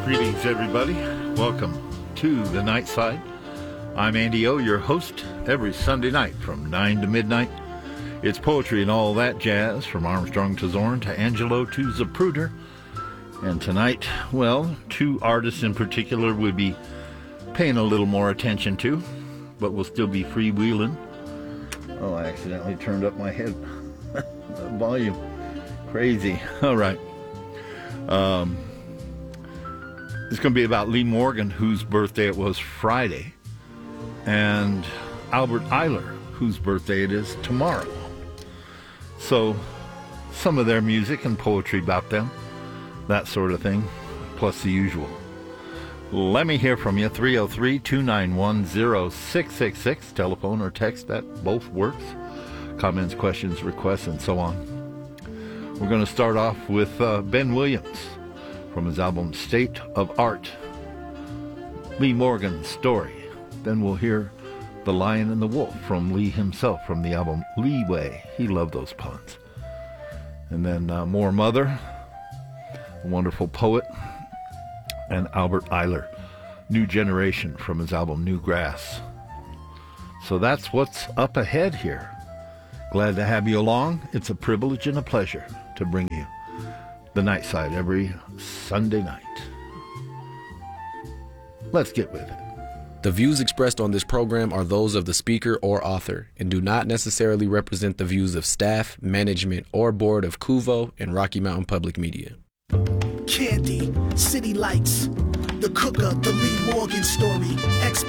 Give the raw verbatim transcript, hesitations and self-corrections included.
Greetings, everybody. Welcome to the Night Side. I'm Andy O, your host, every Sunday night from nine to midnight. It's poetry and all that jazz, from Armstrong to Zorn to Angelo to Zapruder. And tonight, well, two artists in particular we'll be paying a little more attention to, but we'll still be freewheeling. Oh, I accidentally turned up my head volume. Crazy. All right. Um... It's going to be about Lee Morgan, whose birthday it was Friday, and Albert Ayler, whose birthday it is tomorrow. So, some of their music and poetry about them, that sort of thing, plus the usual. Let me hear from you, three oh three, two nine one, oh six six six, telephone or text, that both works. Comments, questions, requests, and so on. We're going to start off with uh, Ben Williams, from his album State of Art, Lee Morgan's story. Then we'll hear The Lion and the Wolf from Lee himself from the album Leeway. He loved those puns. And then uh, more Mother, a wonderful poet, and Albert Ayler, New Generation from his album New Grass. So that's what's up ahead here. Glad to have you along. It's a privilege and a pleasure to bring you the Night Side every Sunday night. Let's get with it. The views expressed on this program are those of the speaker or author and do not necessarily represent the views of staff, management, or board of Kuvo and Rocky Mountain Public Media. Candy, City Lights, The Cooker, The Lee Morgan Story, X